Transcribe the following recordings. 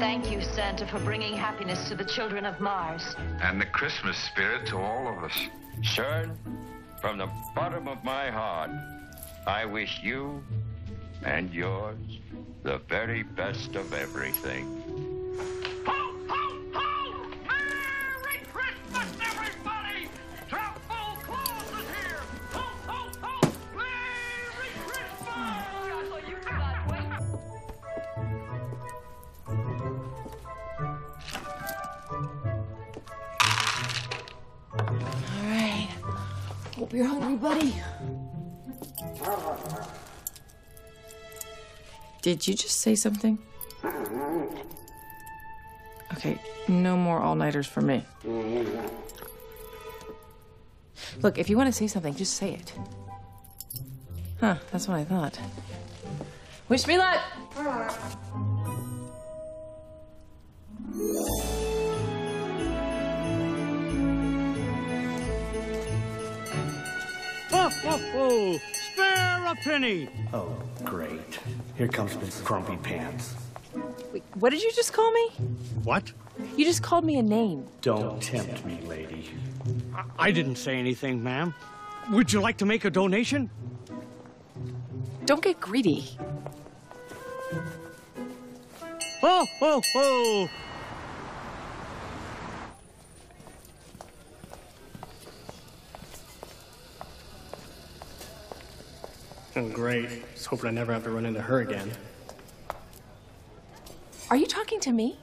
Thank you, Santa, for bringing happiness to the children of Mars. And the Christmas spirit to all of us. Son, from the bottom of my heart, I wish you and yours the very best of everything. Ho, ho, ho! Merry Christmas, everybody! Truffle Claus is here! Ho, ho, ho! Merry Christmas! You cannot wait. All right. Hope you're hungry, buddy. Did you just say something? Okay, no more all-nighters for me. Look, if you want to say something, just say it. Huh, that's what I thought. Wish me luck! Ho, ho, ho! Spare a penny! Oh, great. Here comes Miss Grumpy Pants. Wait, what did you just call me? What? You just called me a name. Don't tempt me, lady. I didn't say anything, ma'am. Would you like to make a donation? Don't get greedy. Ho, ho, ho! Oh, great. Just hoping I never have to run into her again. Are you talking to me?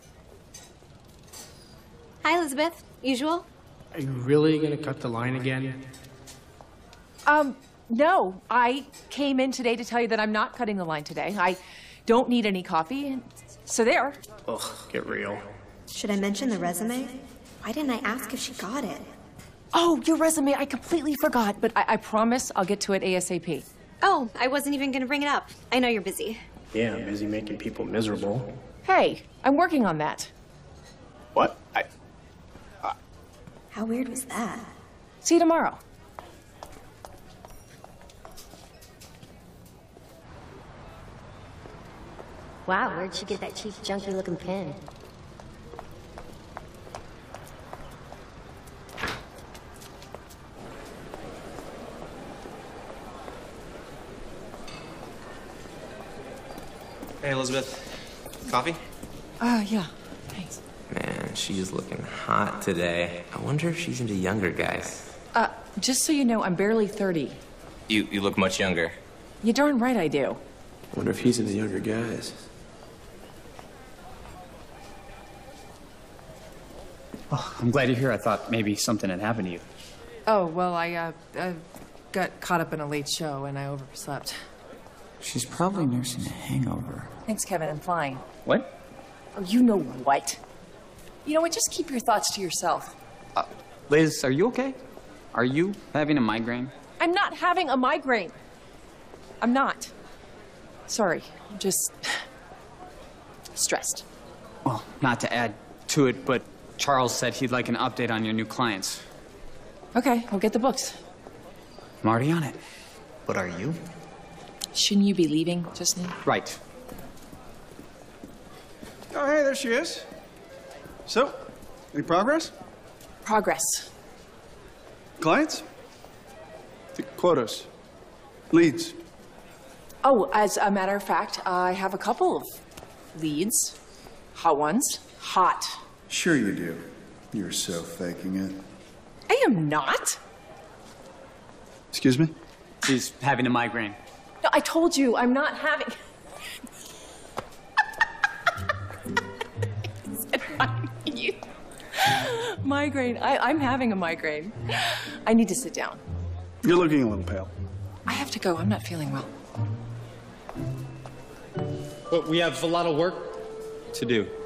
Hi, Elizabeth. Usual? Are you really gonna cut the line again? No. I came in today to tell you that I'm not cutting the line today. I don't need any coffee, and so there. Ugh, get real. Should I mention the resume? Why didn't I ask if she got it? Oh, your resume, I completely forgot, but I promise I'll get to it ASAP. Oh, I wasn't even gonna bring it up. I know you're busy. Yeah, I'm busy making people miserable. Hey, I'm working on that. What? How weird was that? See you tomorrow. Wow, where'd she get that cheap, junky-looking pen? Hey, Elizabeth. Coffee? Yeah. Thanks. Man, she's looking hot today. I wonder if she's into younger guys. Just so you know, I'm barely 30. You look much younger. You're darn right I do. I wonder if he's into younger guys. Oh, I'm glad you're here. I thought maybe something had happened to you. Oh, well, I got caught up in a late show and I overslept. She's probably nursing a hangover. Thanks, Kevin. I'm fine. What? Oh, you know what? You know what? Just keep your thoughts to yourself. Liz, are you okay? Are you having a migraine? I'm not having a migraine. I'm not. Sorry. I'm just stressed. Well, not to add to it, but Charles said he'd like an update on your new clients. Okay, I'll get the books. I'm already on it. What are you? Shouldn't you be leaving just now? Right. Oh, hey, there she is. So, any progress? Progress. Clients? Quotas. Leads. Oh, as a matter of fact, I have a couple of leads. Hot ones. Hot. Sure you do. You're so faking it. I am not. Excuse me? She's having a migraine. No, I told you I'm not having... Migraine. I'm having a migraine. I need to sit down. You're looking a little pale. I have to go. I'm not feeling well. But we have a lot of work to do.